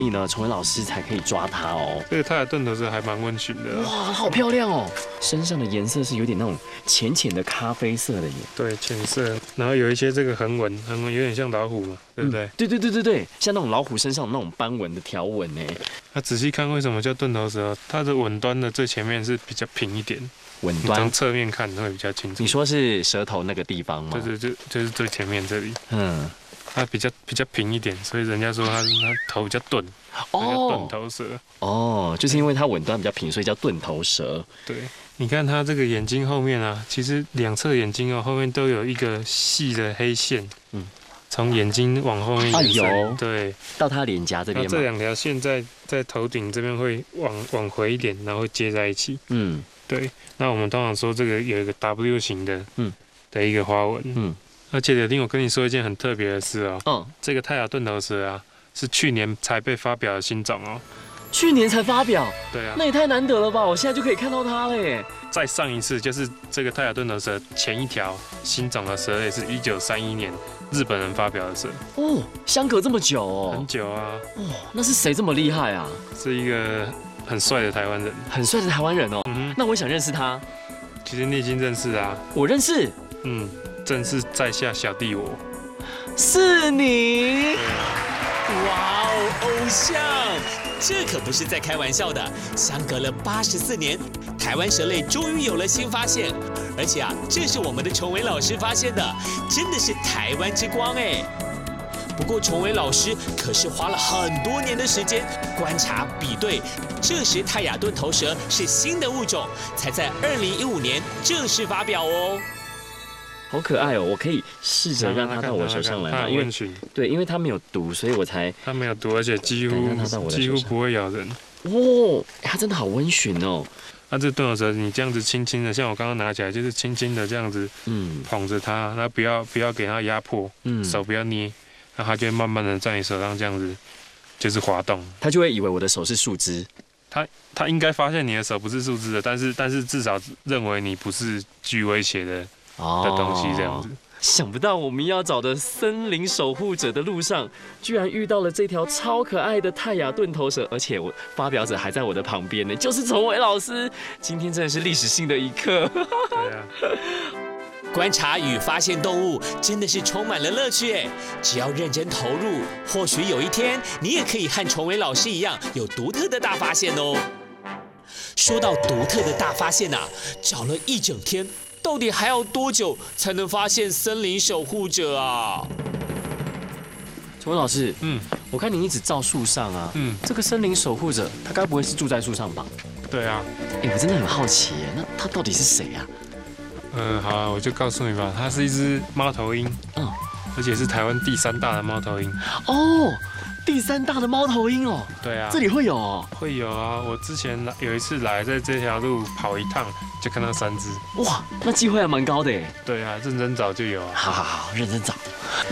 所以呢，崇文老师才可以抓它哦。 这个泰雅顿头蛇还蛮温驯的。 哇，好漂亮哦！身上的颜色是有点那种浅浅的咖啡色的耶。 对，浅色，然后有一些这个横纹有点像老虎嘛，对不对？ 对，像那种老虎身上那种斑纹的条纹呢。 那仔细看，为什么叫顿头蛇？它的吻端的最前面是比较平一点， 吻端从侧面看会比较清楚。 你说是舌头那个地方吗？ 对，就是最前面这里。 嗯。 它比较平一点，所以人家说它头比较钝，叫钝头蛇。 哦，就是因为它吻端比较平，所以叫钝头蛇。 对，你看它这个眼睛后面啊，其实两侧眼睛后面都有一个细的黑线，从眼睛往后面延伸，对， 到它脸颊这边嘛。 这两条线在头顶这边会往回一点，然后会接在一起。对。那我们通常说这个有一个 W 型的，的一个花纹。而且柳丁，我跟你说一件很特别的事哦。这个泰雅顿头蛇啊，是去年才被发表的新种哦。 去年才发表？ 对啊。 那也太难得了吧！我现在就可以看到它了耶。 再上一次就是这个泰雅顿头蛇前一条新种的蛇，也是1931年日本人发表的蛇。哦， 相隔这么久哦。 很久啊。 哦，那是谁这么厉害啊？ 是一个很帅的台湾人。 很帅的台湾人哦。那我想认识他。 其实你已经认识啊。 我认识。 正是在下小弟我， 是你！ 哇哦，偶像，这可不是在开玩笑的。相隔了84年，台湾蛇类终于有了新发现，而且啊，这是我们的崇伟老师发现的，真的是台湾之光哎。不过崇伟老师可是花了很多年的时间观察比对，这时泰雅顿头蛇是新的物种，才在2015年正式发表哦。 好可爱哦！我可以试着让它到我手上来吗？因为它没有毒，所以我才它没有毒，而且几乎不会咬人。 哦，它真的好温驯哦。 那这顿头蛇你这样子轻轻的，像我刚刚拿起来，就是轻轻的这样子，捧着它，那不要给它压迫，手不要捏，那它就会慢慢的在你手上这样子，就是滑动。 它就会以为我的手是树枝。 它应该发现你的手不是树枝的，但是至少认为你不是具威胁的东西这样子。 想不到我们要找的森林守护者的路上，居然遇到了这条超可爱的泰雅顿头蛇，而且发表者还在我的旁边呢，就是崇伟老师。今天真的是历史性的一刻。 对啊。 观察与发现动物真的是充满了乐趣哎！只要认真投入，或许有一天你也可以和崇伟老师一样有独特的大发现哦。说到独特的大发现啊，找了一整天，到底还要多久才能发现森林守护者啊？ 崇伟老师，我看你一直照树上啊，这个森林守护者，他该不会是住在树上吧？ 对啊。 我真的很好奇耶，那他到底是谁啊？ 好啊，我就告诉你吧，它是一只猫头鹰，而且是台湾第3大的猫头鹰。 哦，第3大的猫头鹰哦。 对啊， 这里会有哦。 会有啊，我之前有一次来，在这条路跑一趟，就看到3只。 哇，那机会还蛮高的耶。 对啊，认真找就有啊。 好，认真找。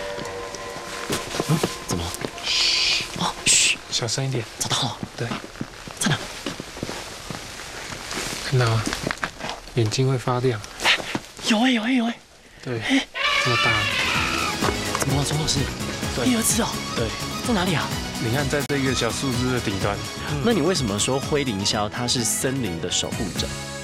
怎么？嘘， 小声一点。 找到了。 对， 在哪？ 看到吗？眼睛会发亮。 有哎。 对，这么大。 怎么了，钟老师？第2只哦。 对。 在哪里啊？ 你看，在这个小树枝的顶端。 那你为什么说灰林鸮它是森林的守护者？